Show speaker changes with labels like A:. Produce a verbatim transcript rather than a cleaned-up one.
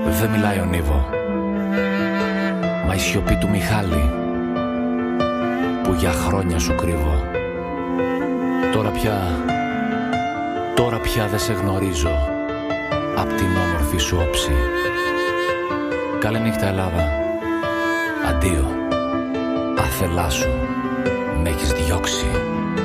A: Δεν μιλάει ο Νίβο, μα η σιωπή του Μιχάλη που για χρόνια σου κρύβω. Τώρα πια, τώρα πια δεν σε γνωρίζω απ' την όμορφη σου όψη. Καλή νύχτα Ελλάδα, αντίο, άθελά σου μ' έχεις διώξει.